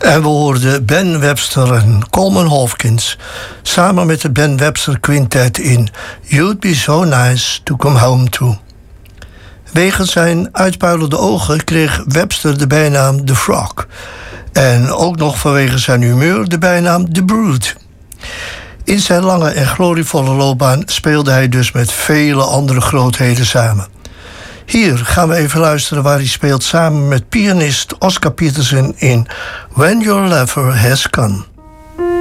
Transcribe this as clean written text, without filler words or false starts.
En we hoorden Ben Webster en Coleman Hawkins samen met de Ben Webster Quintet in You'd Be So Nice to Come Home To. Wegens zijn uitpuilende ogen kreeg Webster de bijnaam The Frog. En ook nog vanwege zijn humeur de bijnaam The Brute. In zijn lange en glorievolle loopbaan speelde hij dus met vele andere grootheden samen. Hier gaan we even luisteren waar hij speelt samen met pianist Oscar Peterson in When Your Lover Has Gone.